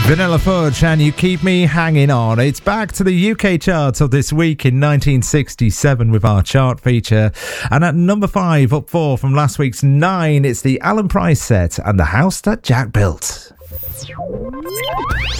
Vanilla Fudge and You Keep Me Hanging On. It's back to the UK charts of this week in 1967 with our chart feature. And at number 5, up 4 from last week's 9, it's the Alan Price set and The House That Jack Built.